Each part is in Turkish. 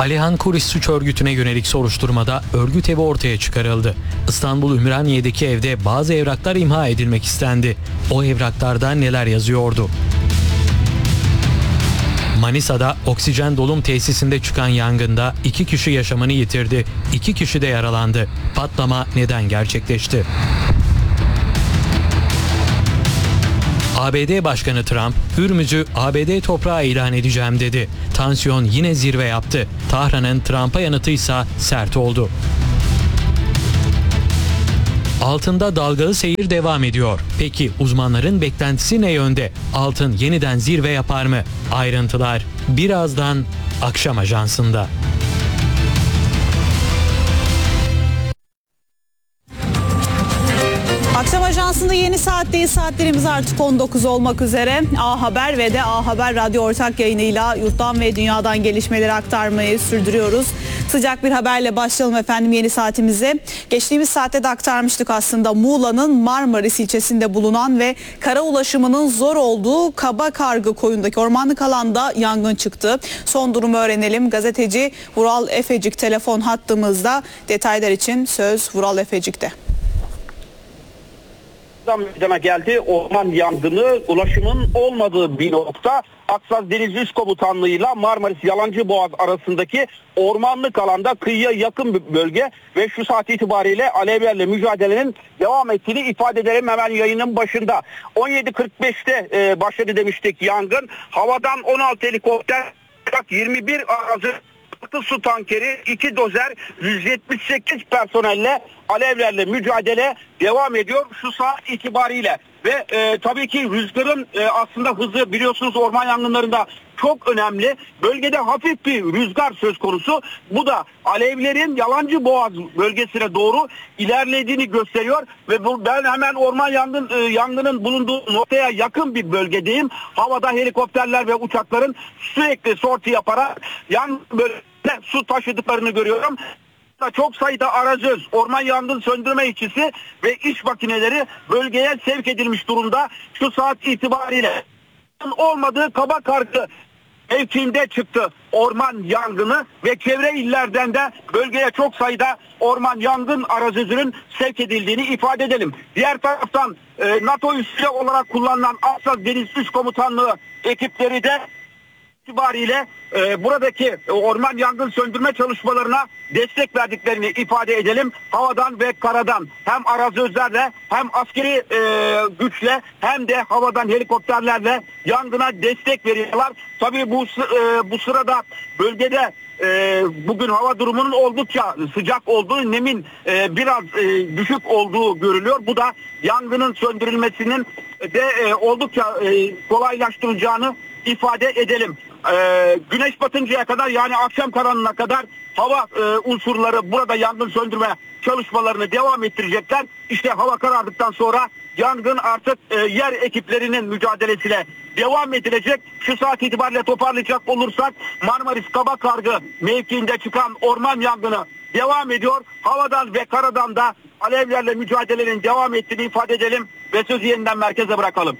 Alihan Kuriş suç örgütüne yönelik soruşturmada örgüt evi ortaya çıkarıldı. İstanbul Ümraniye'deki evde bazı evraklar imha edilmek istendi. O evraklarda neler yazıyordu? Manisa'da oksijen dolum tesisinde çıkan yangında 2 kişi yaşamını yitirdi. 2 kişi de yaralandı. Patlama neden gerçekleşti? ABD Başkanı Trump, Hürmüz'ü ABD toprağı ilan edeceğim dedi. Tansiyon yine zirve yaptı. Tahran'ın Trump'a yanıtıysa sert oldu. Altında dalgalı seyir devam ediyor. Peki uzmanların beklentisi ne yönde? Altın yeniden zirve yapar mı? Ayrıntılar birazdan Akşam Ajansı'nda. Akşam Ajansı'nda yeni saatteyiz. Saatlerimiz artık 19 olmak üzere. A Haber ve de A Haber Radyo ortak yayınıyla yurttan ve dünyadan gelişmeleri aktarmayı sürdürüyoruz. Sıcak bir haberle başlayalım efendim yeni saatimize. Geçtiğimiz saatte de aktarmıştık aslında Muğla'nın Marmaris ilçesinde bulunan ve kara ulaşımının zor olduğu Kabakargı koyundaki ormanlık alanda yangın çıktı. Son durumu öğrenelim. Gazeteci Vural Efecik telefon hattımızda. Detaylar için söz Vural Efecik'te. Meydana geldi. Orman yangını ulaşımın olmadığı bir nokta. Aksaz Deniz Üst Komutanlığı ile Marmaris Yalancıboğaz arasındaki ormanlık alanda kıyıya yakın bir bölge ve şu saat itibariyle alevlerle mücadelenin devam ettiğini ifade edelim hemen yayının başında. 17.45'te başladı demiştik yangın. Havadan 16 helikopter, 21 arazi, su tankeri, 2 dozer, 178 personelle alevlerle mücadele devam ediyor şu saat itibariyle. Ve tabii ki rüzgarın aslında hızı biliyorsunuz orman yangınlarında çok önemli. Bölgede hafif bir rüzgar söz konusu. Bu da alevlerin Yalancıboğaz bölgesine doğru ilerlediğini gösteriyor. Ve ben hemen orman yangının bulunduğu noktaya yakın bir bölgedeyim. Havada helikopterler ve uçakların sürekli sorti yaparak yangın bölgesine su taşıdıklarını görüyorum. Çok sayıda aracı, orman yangın söndürme işçisi ve iş makineleri bölgeye sevk edilmiş durumda. Şu saat itibariyle olmadığı Kabakargı mevkiinde çıktı orman yangını ve çevre illerden de bölgeye çok sayıda orman yangın aracıcının sevk edildiğini ifade edelim. Diğer taraftan NATO üssü olarak kullanılan Aksaz Deniz Üst Komutanlığı ekipleri de itibariyle buradaki orman yangın söndürme çalışmalarına destek verdiklerini ifade edelim. Havadan ve karadan hem arazözlerle hem askeri güçle hem de havadan helikopterlerle yangına destek veriyorlar. Tabii bu sırada bölgede bugün hava durumunun oldukça sıcak olduğu, nemin biraz düşük olduğu görülüyor. Bu da yangının söndürülmesinin de oldukça kolaylaştıracağını ifade edelim. Güneş batıncaya kadar yani akşam karanlığına kadar hava unsurları burada yangın söndürme çalışmalarını devam ettirecekler. İşte hava karardıktan sonra yangın artık yer ekiplerinin mücadelesiyle devam edilecek. Şu saat itibariyle toparlayacak olursak Marmaris Kabakargı mevkiinde çıkan orman yangını devam ediyor. Havadan ve karadan da alevlerle mücadelenin devam ettiğini ifade edelim ve sözü yeniden merkeze bırakalım.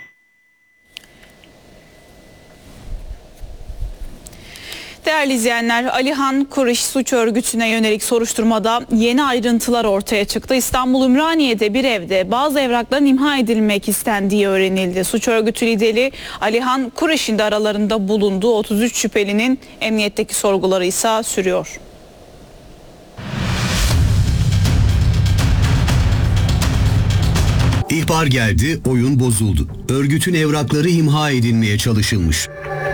Değerli izleyenler, Alihan Kuriş suç örgütüne yönelik soruşturmada yeni ayrıntılar ortaya çıktı. İstanbul Ümraniye'de bir evde bazı evrakların imha edilmek istendiği öğrenildi. Suç örgütü lideri Alihan Kuriş'in de aralarında bulunduğu 33 şüphelinin emniyetteki sorguları ise sürüyor. İhbar geldi, oyun bozuldu. Örgütün evrakları imha edilmeye çalışılmış.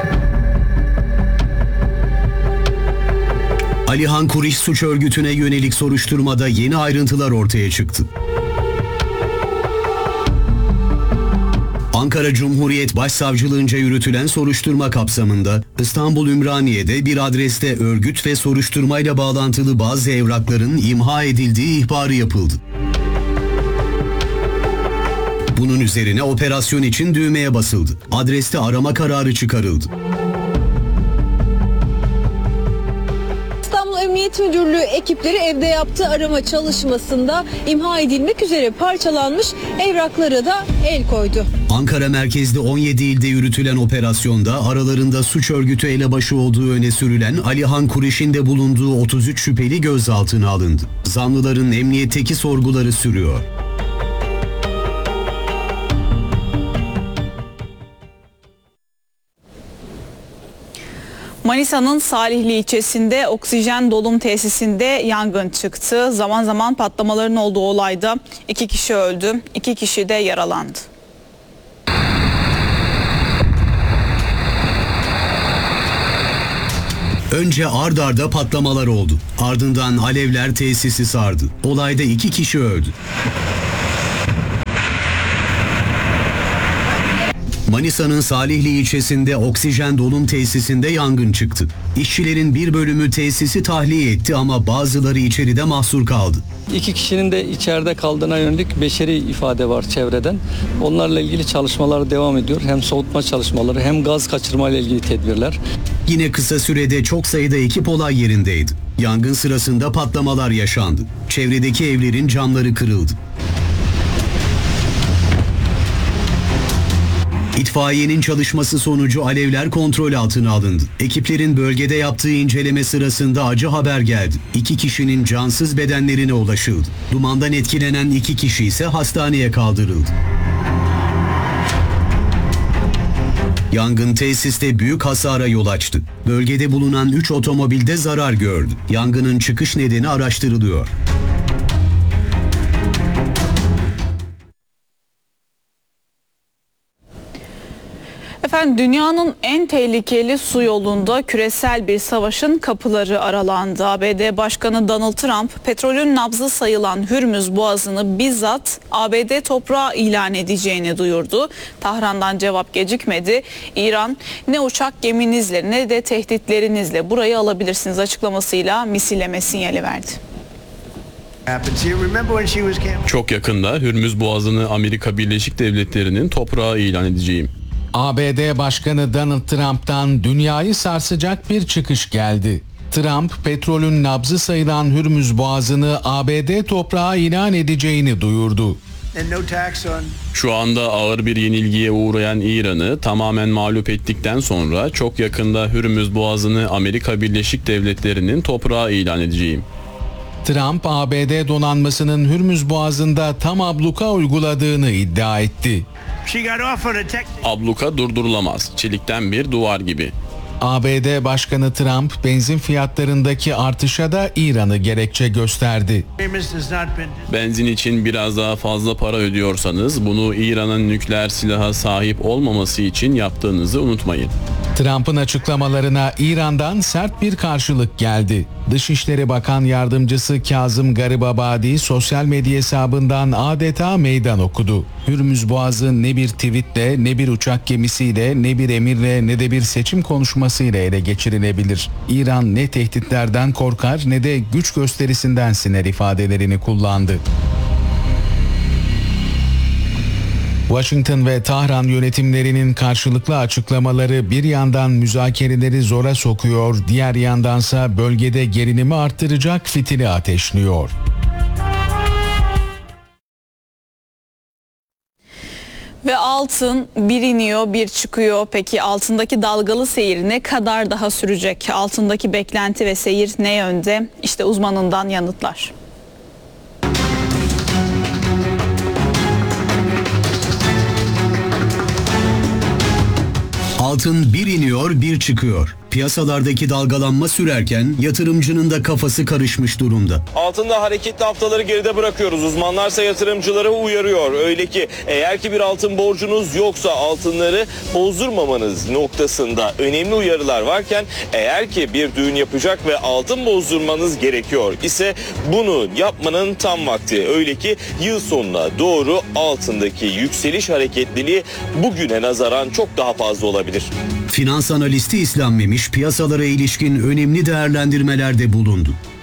Alihan Kuriş suç örgütüne yönelik soruşturmada yeni ayrıntılar ortaya çıktı. Ankara Cumhuriyet Başsavcılığınca yürütülen soruşturma kapsamında İstanbul Ümraniye'de bir adreste örgüt ve soruşturmayla bağlantılı bazı evrakların imha edildiği ihbarı yapıldı. Bunun üzerine operasyon için düğmeye basıldı. Adreste arama kararı çıkarıldı. Emniyet Müdürlüğü ekipleri evde yaptığı arama çalışmasında imha edilmek üzere parçalanmış evraklara da el koydu. Ankara merkezli 17 ilde yürütülen operasyonda aralarında suç örgütü elebaşı olduğu öne sürülen Alihan Kuriş'in de bulunduğu 33 şüpheli gözaltına alındı. Zanlıların emniyetteki sorguları sürüyor. Manisa'nın Salihli ilçesinde oksijen dolum tesisinde yangın çıktı. Zaman zaman patlamaların olduğu olayda 2 kişi öldü, 2 kişi de yaralandı. Önce ard arda patlamalar oldu. Ardından alevler tesisi sardı. Olayda 2 kişi öldü. Manisa'nın Salihli ilçesinde oksijen dolum tesisinde yangın çıktı. İşçilerin bir bölümü tesisi tahliye etti ama bazıları içeride mahsur kaldı. 2 kişinin de içeride kaldığına yönelik beşeri ifade var çevreden. Onlarla ilgili çalışmalar devam ediyor. Hem soğutma çalışmaları hem gaz kaçırma ile ilgili tedbirler. Yine kısa sürede çok sayıda ekip olay yerindeydi. Yangın sırasında patlamalar yaşandı. Çevredeki evlerin camları kırıldı. İtfaiyenin çalışması sonucu alevler kontrol altına alındı. Ekiplerin bölgede yaptığı inceleme sırasında acı haber geldi. 2 kişinin cansız bedenlerine ulaşıldı. Dumandan etkilenen 2 kişi ise hastaneye kaldırıldı. Yangın tesiste büyük hasara yol açtı. Bölgede bulunan 3 otomobilde zarar gördü. Yangının çıkış nedeni araştırılıyor. Efendim, dünyanın en tehlikeli su yolunda küresel bir savaşın kapıları aralandı. ABD Başkanı Donald Trump petrolün nabzı sayılan Hürmüz Boğazı'nı bizzat ABD toprağı ilan edeceğini duyurdu. Tahran'dan cevap gecikmedi. İran ne uçak geminizle ne de tehditlerinizle burayı alabilirsiniz açıklamasıyla misilleme sinyali verdi. Çok yakında Hürmüz Boğazı'nı Amerika Birleşik Devletleri'nin toprağı ilan edeceğim. ABD Başkanı Donald Trump'tan dünyayı sarsacak bir çıkış geldi. Trump, petrolün nabzı sayılan Hürmüz Boğazı'nı ABD toprağı ilan edeceğini duyurdu. Şu anda ağır bir yenilgiye uğrayan İran'ı tamamen mağlup ettikten sonra çok yakında Hürmüz Boğazı'nı Amerika Birleşik Devletleri'nin toprağı ilan edeceğim. Trump, ABD donanmasının Hürmüz Boğazı'nda tam abluka uyguladığını iddia etti. Abluka durdurulamaz. Çelikten bir duvar gibi. ABD Başkanı Trump, benzin fiyatlarındaki artışa da İran'ı gerekçe gösterdi. Benzin için biraz daha fazla para ödüyorsanız bunu İran'ın nükleer silaha sahip olmaması için yaptığınızı unutmayın. Trump'ın açıklamalarına İran'dan sert bir karşılık geldi. Dışişleri Bakan Yardımcısı Kazım Garibabadi sosyal medya hesabından adeta meydan okudu. Hürmüz Boğazı ne bir tweetle, ne bir uçak gemisiyle, ne bir emirle, ne de bir seçim konuşmasıyla ele geçirilebilir. İran ne tehditlerden korkar ne de güç gösterisinden siner ifadelerini kullandı. Washington ve Tahran yönetimlerinin karşılıklı açıklamaları bir yandan müzakereleri zora sokuyor, diğer yandansa bölgede gerilimi arttıracak fitili ateşliyor. Ve altın bir iniyor bir çıkıyor. Peki altındaki dalgalı seyir ne kadar daha sürecek? Altındaki beklenti ve seyir ne yönde? İşte uzmanından yanıtlar. Altın bir iniyor bir çıkıyor. Piyasalardaki dalgalanma sürerken yatırımcının da kafası karışmış durumda. Altında hareketli haftaları geride bırakıyoruz. Uzmanlarsa yatırımcıları uyarıyor. Öyle ki eğer ki bir altın borcunuz yoksa altınları bozdurmamanız noktasında önemli uyarılar varken eğer ki bir düğün yapacak ve altın bozdurmanız gerekiyor ise bunu yapmanın tam vakti. Öyle ki yıl sonuna doğru altındaki yükseliş hareketliliği bugüne nazaran çok daha fazla olabilir. Finans analisti İslam Memiş piyasalara ilişkin önemli değerlendirmelerde bulundu.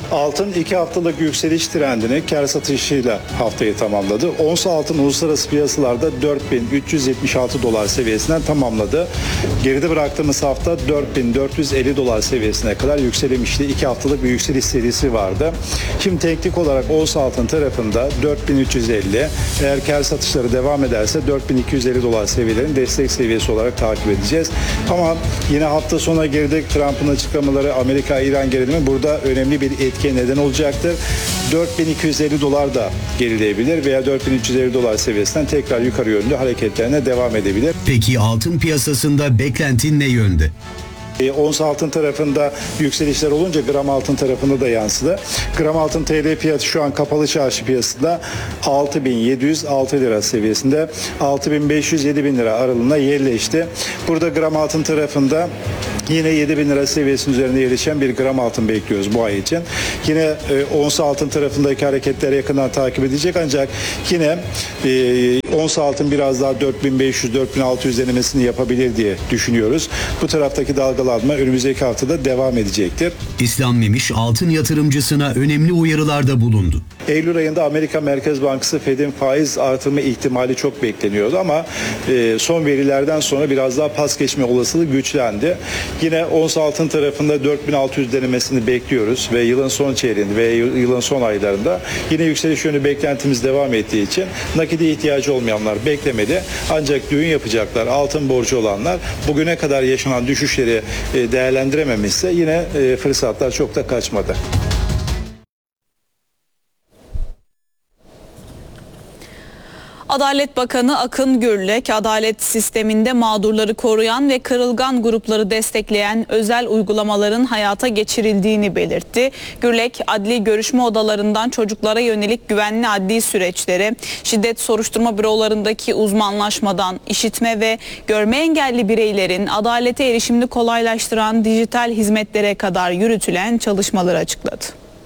Altın 2 haftalık yükseliş trendini kar satışıyla haftayı tamamladı. Ons altın uluslararası piyasalarda 4376 dolar seviyesinden tamamladı. Geride bıraktığımız hafta 4450 dolar seviyesine kadar yükselmişti. 2 haftalık bir yükseliş serisi vardı. Şimdi teknik olarak ons altın tarafında 4350, eğer kar satışları devam ederse 4250 dolar seviyelerin destek seviyesi olarak takip edeceğiz. Ama yine hafta sonu geride Trump'ın açıklamaları, Amerika-İran gerilimi burada önemli bir etkiye neden olacaktır. 4250 dolar da gerileyebilir veya 4350 dolar seviyesinden tekrar yukarı yönlü hareketlerine devam edebilir. Peki altın piyasasında beklentin ne yönde? Ons altın tarafında yükselişler olunca gram altın tarafında da yansıdı. Gram altın TL fiyatı şu an kapalı çarşı piyasasında 6706 lira seviyesinde, 6500-7000 lira aralığında yerleşti. Burada gram altın tarafında yine 7.000 lira seviyesinin üzerinde yerleşen bir gram altın bekliyoruz bu ay için. Yine ons altın tarafındaki hareketler yakından takip edecek, ancak yine ons altın biraz daha 4500-4600 denemesini yapabilir diye düşünüyoruz. Bu taraftaki dalgalanma önümüzdeki haftada devam edecektir. İslam Memiş altın yatırımcısına önemli uyarılarda bulundu. Eylül ayında Amerika Merkez Bankası Fed'in faiz artırma ihtimali çok bekleniyordu ama son verilerden sonra biraz daha pas geçme olasılığı güçlendi. Yine ons altın tarafında 4600 denemesini bekliyoruz ve yılın son çeyreğinde ve yılın son aylarında yine yükseliş yönü beklentimiz devam ettiği için nakide ihtiyacı olmayanlar beklemedi. Ancak düğün yapacaklar, altın borcu olanlar bugüne kadar yaşanan düşüşleri değerlendirememişse yine fırsatlar çok da kaçmadı. Adalet Bakanı Akın Gürlek, adalet sisteminde mağdurları koruyan ve kırılgan grupları destekleyen özel uygulamaların hayata geçirildiğini belirtti. Gürlek, adli görüşme odalarından çocuklara yönelik güvenli adli süreçlere, şiddet soruşturma bürolarındaki uzmanlaşmadan, işitme ve görme engelli bireylerin adalete erişimini kolaylaştıran dijital hizmetlere kadar yürütülen çalışmaları açıkladı.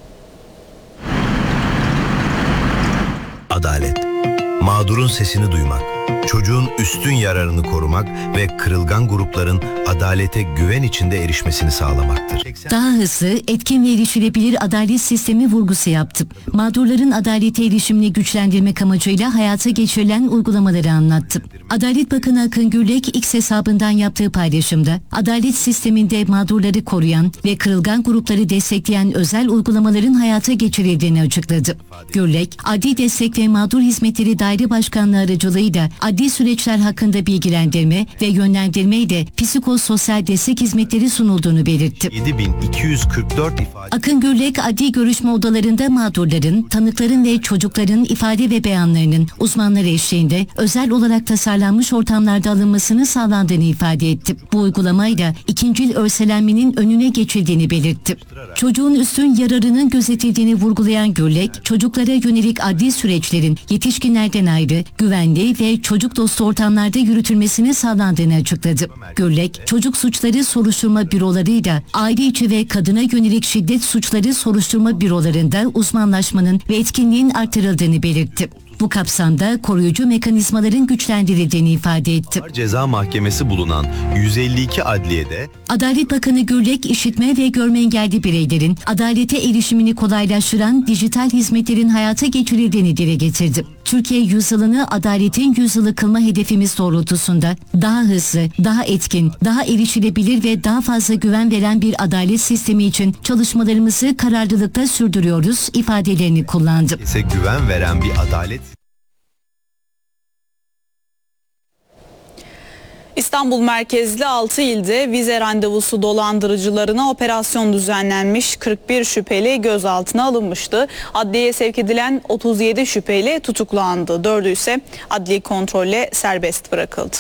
Adalet. Mağdurun sesini duymak, çocuğun üstün yararını korumak ve kırılgan grupların adalete güven içinde erişmesini sağlamaktır. Daha hızlı, etkin ve erişilebilir adalet sistemi vurgusu yaptı. Mağdurların adalete erişimini güçlendirmek amacıyla hayata geçirilen uygulamaları anlattı. Adalet Bakanı Akın Gürlek X hesabından yaptığı paylaşımda, adalet sisteminde mağdurları koruyan ve kırılgan grupları destekleyen özel uygulamaların hayata geçirildiğini açıkladı. Gürlek, Adli Destek ve Mağdur Hizmetleri Daire Başkanlığı aracılığıyla adli süreçler hakkında bilgilendirme ve yönlendirme ile psikososyal destek hizmetleri sunulduğunu belirtti. 7244 Akın Gürlek, adli görüşme odalarında mağdurların, tanıkların ve çocukların ifade ve beyanlarının uzmanlar eşliğinde özel olarak tasarlanmış ortamlarda alınmasını sağlandığını ifade etti. Bu uygulamayla ikincil örselenmenin önüne geçildiğini belirtti. Çocuğun üstün yararının gözetildiğini vurgulayan Gürlek, çocuklara yönelik adli süreçlerin yetişkinlerden ayrı, güvenli ve çocuk dostu ortamlarda yürütülmesini sağlandığını açıkladı. Gürlek, çocuk suçları soruşturma bürolarıyla aile içi ve kadına yönelik şiddet suçları soruşturma bürolarında uzmanlaşmanın ve etkinliğin artırıldığını belirtti. Bu kapsamda koruyucu mekanizmaların güçlendirildiğini ifade etti. Ceza mahkemesi bulunan 152 adliyede Adalet Bakanı Gürlek, işitme ve görme engelli bireylerin adalete erişimini kolaylaştıran dijital hizmetlerin hayata geçirildiğini dile getirdi. Türkiye yüzyılını adaletin yüzyılı kılma hedefimiz doğrultusunda daha hızlı, daha etkin, daha erişilebilir ve daha fazla güven veren bir adalet sistemi için çalışmalarımızı kararlılıkla sürdürüyoruz ifadelerini kullandı. ise güven veren bir adalet. İstanbul merkezli 6 ilde vize randevusu dolandırıcılarına operasyon düzenlenmiş, 41 şüpheli gözaltına alınmıştı. Adliyeye sevk edilen 37 şüpheli tutuklandı. 4'ü ise adli kontrolle serbest bırakıldı.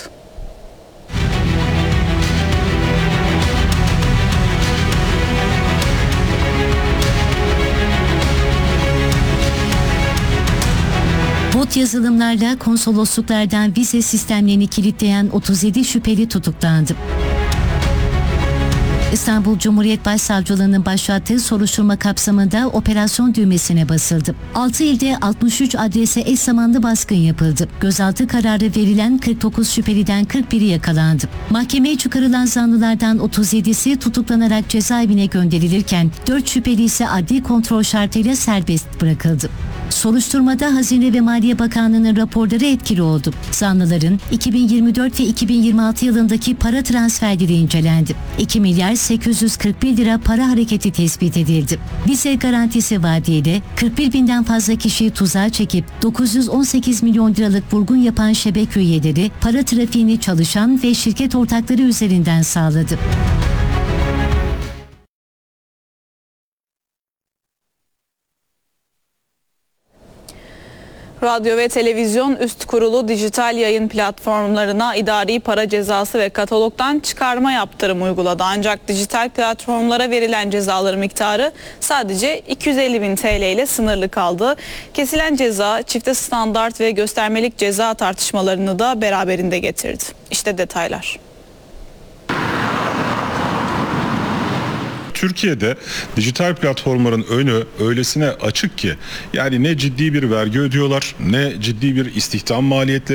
Bot yazılımlarla konsolosluklardan vize sistemlerini kilitleyen 37 şüpheli tutuklandı. İstanbul Cumhuriyet Başsavcılığı'nın başlattığı soruşturma kapsamında operasyon düğmesine basıldı. 6 ilde 63 adrese eş zamanlı baskın yapıldı. Gözaltı kararı verilen 49 şüpheliden 41'i yakalandı. Mahkemeye çıkarılan zanlılardan 37'si tutuklanarak cezaevine gönderilirken 4 şüpheli ise adli kontrol şartıyla serbest bırakıldı. Soruşturmada Hazine ve Maliye Bakanlığı'nın raporları etkili oldu. Zanlıların 2024 ve 2026 yılındaki para transferleri incelendi. 2 milyar 841 lira para hareketi tespit edildi. Vize garantisi vaadiyle 41 binden fazla kişiyi tuzağa çekip 918 milyon liralık vurgun yapan şebeke üyeleri para trafiğini çalışan ve şirket ortakları üzerinden sağladı. Radyo ve televizyon üst kurulu dijital yayın platformlarına idari para cezası ve katalogdan çıkarma yaptırım uyguladı. Ancak dijital platformlara verilen cezaların miktarı sadece 250.000 TL ile sınırlı kaldı. Kesilen ceza çifte standart ve göstermelik ceza tartışmalarını da beraberinde getirdi. İşte detaylar. Türkiye'de dijital platformların önü öylesine açık ki yani ne ciddi bir vergi ödüyorlar ne ciddi bir istihdam maliyetleri